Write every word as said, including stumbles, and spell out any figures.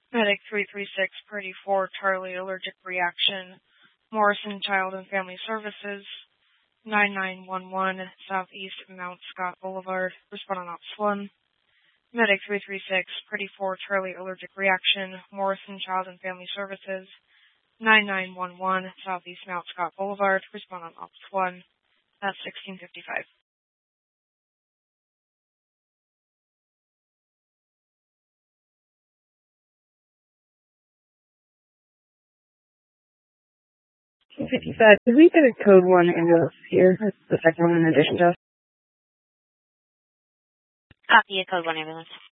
Medic three three six, Pretty four, Charlie, allergic reaction, Morrison Child and Family Services, nine nine one one, Southeast Mount Scott Boulevard, respond on Ops one. Medic three three six, Pretty four, Charlie, allergic reaction, Morrison Child and Family Services, nine nine one one, Southeast Mount Scott Boulevard, respond on Ops one. That's sixteen fifty-five. fifty-five. Did we get a code one ambulance here? That's the second one in addition to us. Copy a code one ambulance.